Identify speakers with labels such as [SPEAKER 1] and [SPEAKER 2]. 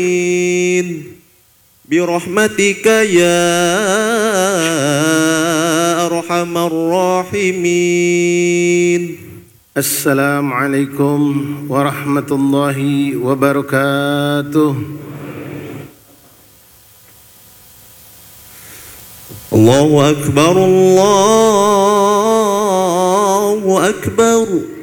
[SPEAKER 1] برحمتك يا أرحم الراحمين.
[SPEAKER 2] السلام عليكم ورحمة الله وبركاته.
[SPEAKER 1] الله أكبر الله أكبر.